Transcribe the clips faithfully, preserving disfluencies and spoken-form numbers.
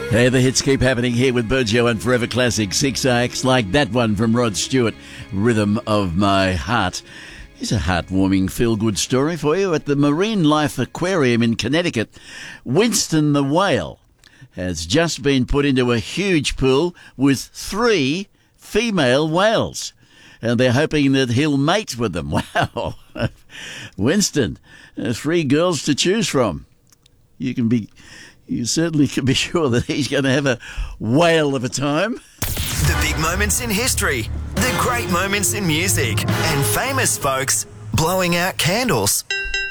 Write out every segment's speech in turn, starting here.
Hey, the hits keep happening here with Burjo and Forever Classic six X, like that one from Rod Stewart, Rhythm of My Heart. Here's a heartwarming feel-good story for you. At the Marine Life Aquarium in Connecticut, Winston the whale has just been put into a huge pool with three female whales, and they're hoping that he'll mate with them. Wow. Winston, uh, three girls to choose from. You can be... You certainly can be sure that he's going to have a whale of a time. The big moments in history, the great moments in music, and famous folks blowing out candles.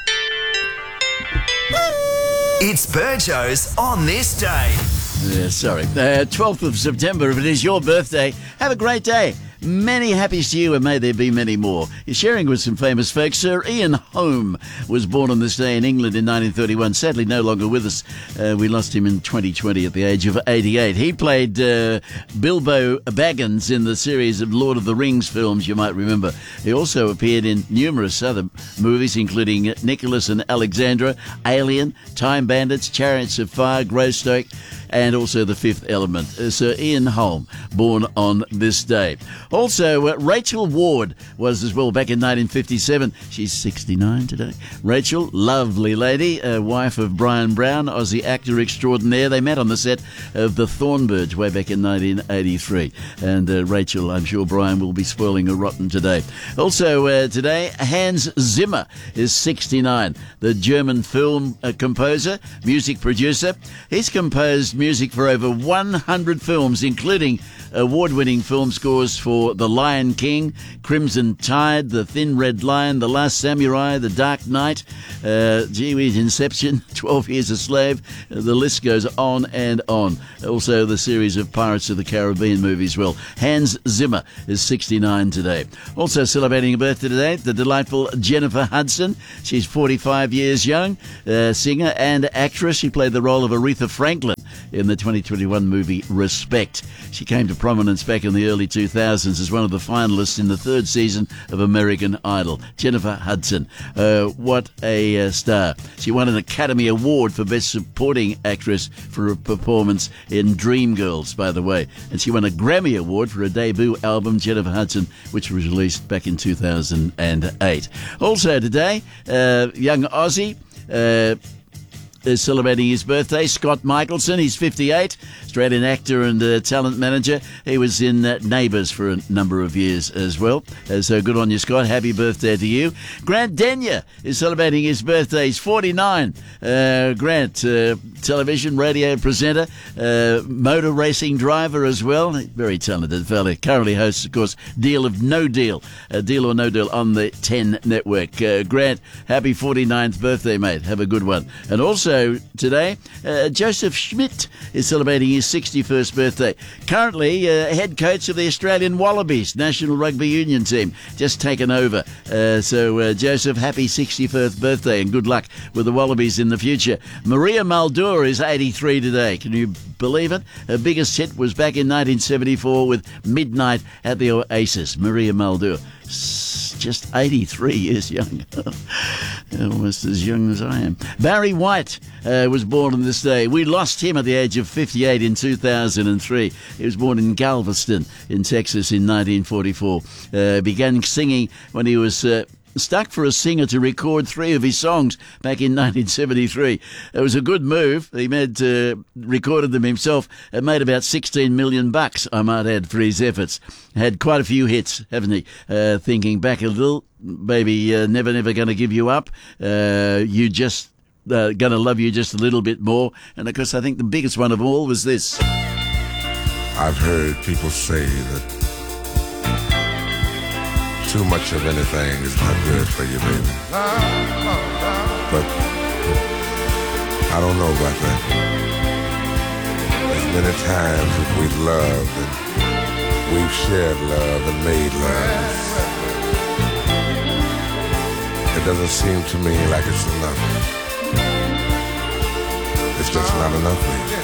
It's Burjo's On This Day. Yeah, sorry. Uh, twelfth of September, if it is your birthday, have a great day. Many happies to you, and may there be many more. You're sharing with some famous folks. Sir Ian Home was born on this day in England in nineteen thirty-one. Sadly, no longer with us. Uh, we lost him in twenty twenty at the age of eighty-eight. He played uh, Bilbo Baggins in the series of Lord of the Rings films, you might remember. He also appeared in numerous other movies, including Nicholas and Alexandra, Alien, Time Bandits, Chariots of Fire, Greystoke, and also The Fifth Element. Uh, Sir Ian Holm, born on this day. Also, uh, Rachel Ward was as well back in nineteen fifty-seven. She's sixty-nine today. Rachel, lovely lady, uh, wife of Brian Brown, Aussie actor extraordinaire. They met on the set of The Thornbirds way back in nineteen eighty-three. And uh, Rachel, I'm sure Brian will be spoiling her rotten today. Also uh, today, Hans Zimmer is sixty-nine. The German film uh, composer, music producer. He's composed music for over one hundred films, including award-winning film scores for The Lion King, Crimson Tide, The Thin Red Line, The Last Samurai, The Dark Knight, uh, gee whiz, Inception, twelve Years a Slave. Uh, the list goes on and on. Also the series of Pirates of the Caribbean movies. Well, Hans Zimmer is sixty-nine today. Also celebrating a birthday today, the delightful Jennifer Hudson. She's forty-five years young, uh, singer and actress. She played the role of Aretha Franklin in the twenty twenty-one movie Respect. She came to prominence back in the early two thousands as one of the finalists in the third season of American Idol. Jennifer Hudson, uh, what a uh, star. She won an Academy Award for Best Supporting Actress for a performance in Dreamgirls, by the way. And she won a Grammy Award for her debut album, Jennifer Hudson, which was released back in two thousand eight. Also today, uh, young Aussie, uh, is celebrating his birthday. Scott Michelson, he's fifty-eight, Australian actor and uh, talent manager. He was in uh, Neighbours for a number of years as well. Uh, so good on you, Scott. Happy birthday to you. Grant Denyer is celebrating his birthday. He's forty-nine. Uh, Grant, uh, television, radio presenter, uh, motor racing driver as well. Very talented fella. Currently hosts, of course, Deal of No Deal, uh, Deal or No Deal on the ten Network. Uh, Grant, happy forty-ninth birthday, mate. Have a good one. And also today, uh, Joseph Schmidt is celebrating his sixty-first birthday. Currently, uh, head coach of the Australian Wallabies National Rugby Union team, just taken over. Uh, so, uh, Joseph, happy sixty-first birthday and good luck with the Wallabies in the future. Maria Muldaur is eighty-three today. Can you believe it? Her biggest hit was back in nineteen seventy-four with Midnight at the Oasis. Maria Muldaur, just eighty-three years young. Almost as young as I am. Barry White uh, was born on this day. We lost him at the age of fifty-eight in two thousand three. He was born in Galveston in Texas in nineteen forty-four. Uh, began singing when he was... Uh, stuck for a singer to record three of his songs back in nineteen seventy-three. It was a good move. He made, uh, recorded them himself and made about sixteen million bucks, I might add, for his efforts. Had quite a few hits, haven't he? Uh, thinking back a little, baby, uh, never, never gonna give you up. Uh, you just, uh, gonna love you just a little bit more. And of course, I think the biggest one of all was this. I've heard people say that too much of anything is not good for you, baby. But I don't know about that. As many times as we've loved and we've shared love and made love, it doesn't seem to me like it's enough. It's just not enough, baby.